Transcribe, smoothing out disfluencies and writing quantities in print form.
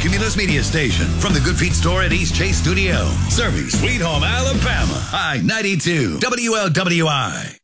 Cumulus Media Station from the Good Feet store at East Chase Studio. Serving Sweet Home, Alabama. I-92 WLWI.